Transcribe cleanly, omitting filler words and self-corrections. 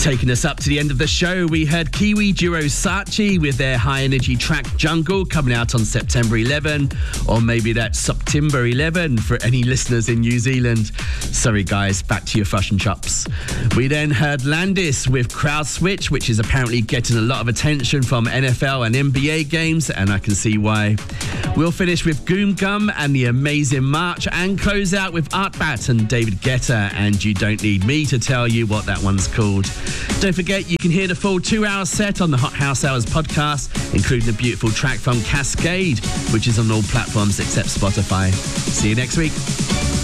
Taking us up to the end of the show, we heard Kiwi duo Saatchi with their high-energy track Jungle coming out on September 11, or maybe that's September 11 for any listeners in New Zealand. Sorry guys, back to your fashion chops. We then heard Landis with Crowd Switch, which is apparently getting a lot of attention from NFL and NBA games, and I can see why. We'll finish with Goom Gum and the Amazing March, and close out with Artbat and David Guetta and You Don't Need Me to tell you what that one's called. Don't forget, you can hear the full 2-hour set on the Hot House Hours podcast, including a beautiful track from Cascade, which is on all platforms except Spotify. See you next week.